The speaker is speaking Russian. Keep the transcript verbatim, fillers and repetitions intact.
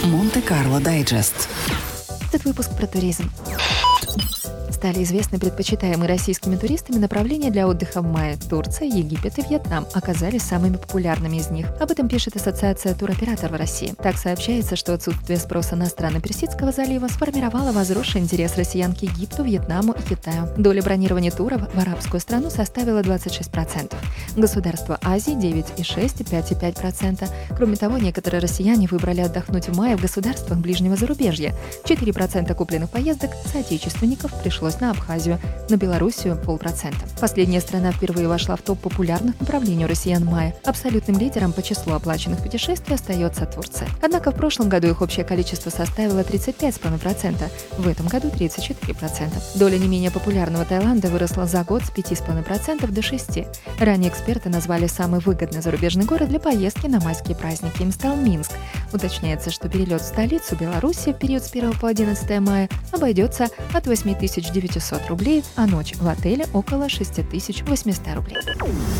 Монте-Карло Дайджест. Этот выпуск про туризм. Стали известны предпочитаемые российскими туристами направления для отдыха в мае. Турция, Египет и Вьетнам оказались самыми популярными из них. Об этом пишет Ассоциация туроператоров России. Так сообщается, что отсутствие спроса на страны Персидского залива сформировало возросший интерес россиян к Египту, Вьетнаму и Китаю. Доля бронирования туров в арабскую страну составила двадцать шесть процентов. Государства Азии – девять целых шесть десятых и пять целых пять десятых процента. Кроме того, некоторые россияне выбрали отдохнуть в мае в государствах ближнего зарубежья. четыре процента купленных поездок соотечественников пришлось на Абхазию, на Белоруссию – полпроцента. Последняя страна впервые вошла в топ популярных направлений у россиян в мае. Абсолютным лидером по числу оплаченных путешествий остается Турция. Однако в прошлом году их общее количество составило тридцать пять целых пять десятых процента, в этом году тридцать четыре процента. Доля не менее популярного Таиланда выросла за год с пяти целых пяти десятых процента до шести процентов. Ранее эксперты назвали самый выгодный зарубежный город для поездки на майские праздники. Им стал Минск. Уточняется, что перелет в столицу Беларуси в период с первого по одиннадцатое мая обойдется от восьми тысяч девятисот рублей, а ночь в отеле около шести тысяч восьмисот рублей.